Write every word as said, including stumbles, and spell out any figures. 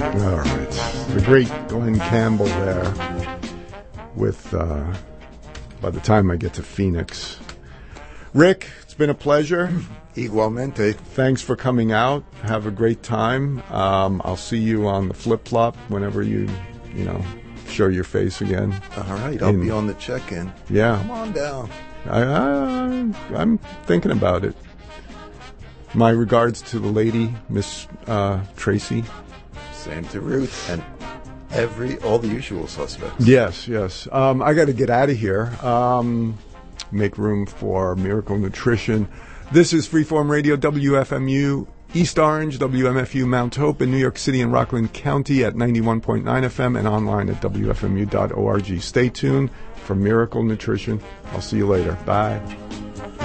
All right. The great Glenn Campbell there with, uh, by the time I get to Phoenix. Rick, it's been a pleasure. Igualmente. Thanks for coming out. Have a great time. Um, I'll see you on the flip-flop whenever you, you know, show your face again. All right. I'll In, be on the check-in. Yeah. Come on down. I, I, I'm thinking about it. My regards to the lady, Miss uh, Tracy. Same to Ruth and every all the usual suspects. Yes, yes. Um, I got to get out of here. Um, make room for Miracle Nutrition. This is Freeform Radio, W F M U East Orange, W M F U Mount Hope in New York City and Rockland County at ninety-one point nine F M and online at W F M U dot org. Stay tuned for Miracle Nutrition. I'll see you later. Bye.